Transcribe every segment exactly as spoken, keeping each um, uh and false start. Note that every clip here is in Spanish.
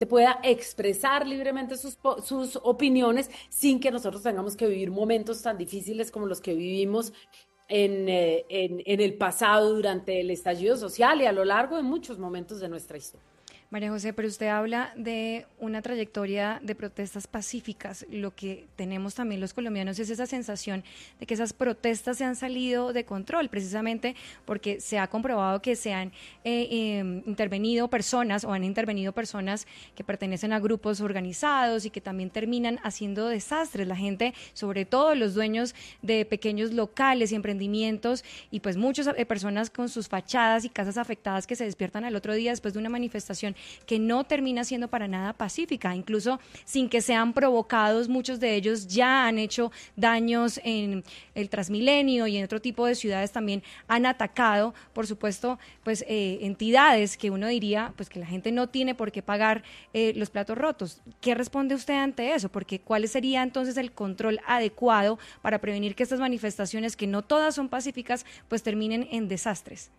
pueda expresar libremente sus, po- sus opiniones sin que nosotros tengamos que vivir momentos tan difíciles como los que vivimos en, eh, en, en el pasado durante el estallido social y a lo largo de muchos momentos de nuestra historia. María José, pero usted habla de una trayectoria de protestas pacíficas. Lo que tenemos también los colombianos es esa sensación de que esas protestas se han salido de control, precisamente porque se ha comprobado que se han eh, eh, intervenido personas o han intervenido personas que pertenecen a grupos organizados y que también terminan haciendo desastres. La gente, sobre todo los dueños de pequeños locales y emprendimientos, y pues muchas eh, personas con sus fachadas y casas afectadas que se despiertan al otro día después de una manifestación que no termina siendo para nada pacífica, incluso sin que sean provocados, muchos de ellos ya han hecho daños en el Transmilenio y en otro tipo de ciudades también han atacado, por supuesto, pues eh, entidades que uno diría pues que la gente no tiene por qué pagar eh, los platos rotos. ¿Qué responde usted ante eso? Porque ¿cuál sería entonces el control adecuado para prevenir que estas manifestaciones, que no todas son pacíficas, pues terminen en desastres?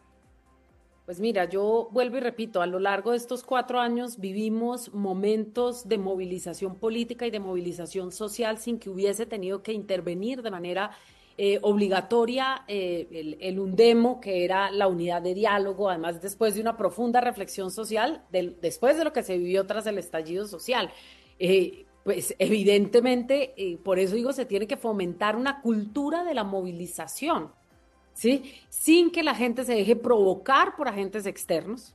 Pues mira, yo vuelvo y repito, a lo largo de estos cuatro años vivimos momentos de movilización política y de movilización social sin que hubiese tenido que intervenir de manera eh, obligatoria eh, el, el UNDEMO, que era la unidad de diálogo, además después de una profunda reflexión social, del- después de lo que se vivió tras el estallido social. Eh, pues evidentemente, eh, por eso digo, se tiene que fomentar una cultura de la movilización. ¿Sí? Sin que la gente se deje provocar por agentes externos,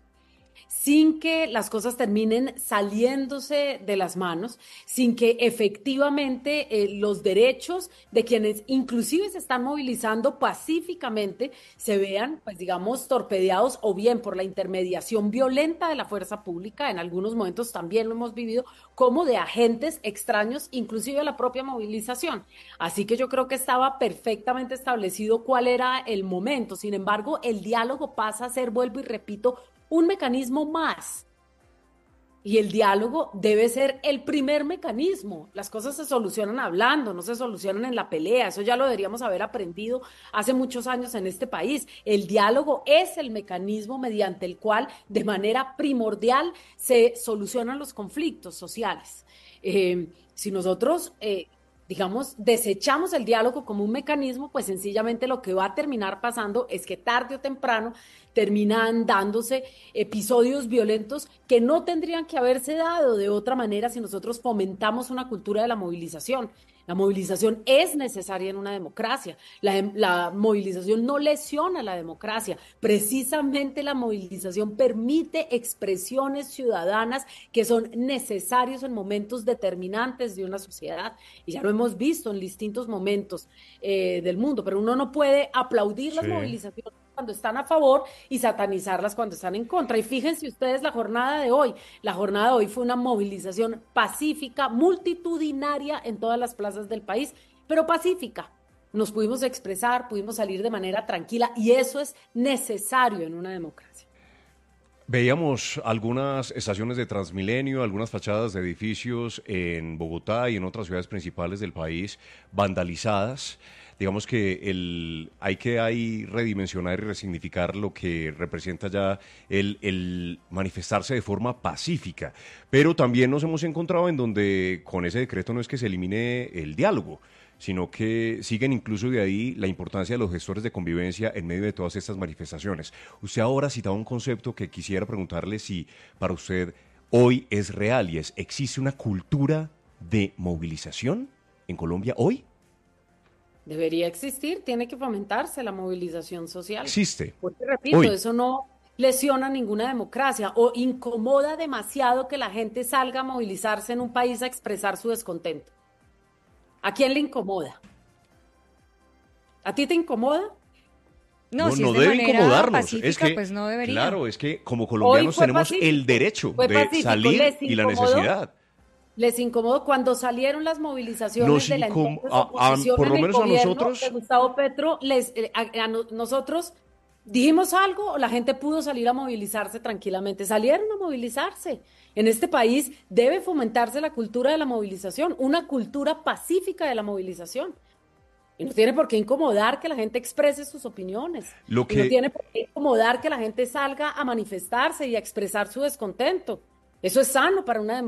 sin que las cosas terminen saliéndose de las manos, sin que efectivamente eh, los derechos de quienes inclusive se están movilizando pacíficamente se vean, pues digamos, torpedeados o bien por la intermediación violenta de la fuerza pública, en algunos momentos también lo hemos vivido, como de agentes extraños, inclusive a la propia movilización. Así que yo creo que estaba perfectamente establecido cuál era el momento. Sin embargo, el diálogo pasa a ser, vuelvo y repito, un mecanismo más. Y el diálogo debe ser el primer mecanismo. Las cosas se solucionan hablando, no se solucionan en la pelea. Eso ya lo deberíamos haber aprendido hace muchos años en este país. El diálogo es el mecanismo mediante el cual, de manera primordial, se solucionan los conflictos sociales. Eh, si nosotros, eh, digamos, desechamos el diálogo como un mecanismo, pues sencillamente lo que va a terminar pasando es que tarde o temprano terminan dándose episodios violentos que no tendrían que haberse dado de otra manera si nosotros fomentamos una cultura de la movilización. La movilización es necesaria en una democracia. La, la movilización no lesiona la democracia. Precisamente la movilización permite expresiones ciudadanas que son necesarios en momentos determinantes de una sociedad. Y ya lo hemos visto en distintos momentos eh, del mundo, pero uno no puede aplaudir las Sí. movilizaciones cuando están a favor y satanizarlas cuando están en contra. Y fíjense ustedes la jornada de hoy. La jornada de hoy fue una movilización pacífica, multitudinaria en todas las plazas del país, pero pacífica. Nos pudimos expresar, pudimos salir de manera tranquila y eso es necesario en una democracia. Veíamos algunas estaciones de Transmilenio, algunas fachadas de edificios en Bogotá y en otras ciudades principales del país vandalizadas. Digamos que el, hay que ahí redimensionar y resignificar lo que representa ya el, el manifestarse de forma pacífica. Pero también nos hemos encontrado en donde con ese decreto no es que se elimine el diálogo, sino que siguen incluso de ahí la importancia de los gestores de convivencia en medio de todas estas manifestaciones. Usted ahora citaba un concepto que quisiera preguntarle si para usted hoy es real y es, ¿existe una cultura de movilización en Colombia hoy? Debería existir, tiene que fomentarse la movilización social. Existe, Porque repito, hoy. eso no lesiona ninguna democracia o incomoda demasiado que la gente salga a movilizarse en un país a expresar su descontento. ¿A quién le incomoda? ¿A ti te incomoda? No, No, si es no de debe manera incomodarnos. Es pacífica, que, pues no debería. claro, es que como Hoy colombianos fue tenemos el pacífico, derecho fue de pacífico, salir les y la incomodó, necesidad. les incomodó cuando salieron las movilizaciones Nos de la incom entonces a- a- oposición por lo en el menos a gobierno de nosotros, Gustavo Petro, les, eh, a, a no- nosotros dijimos algo o la gente pudo salir a movilizarse tranquilamente, salieron a movilizarse. En este país debe fomentarse la cultura de la movilización, una cultura pacífica de la movilización. Y no tiene por qué incomodar que la gente exprese sus opiniones. lo Y no que tiene por qué incomodar que la gente salga a manifestarse y a expresar su descontento. Eso es sano para una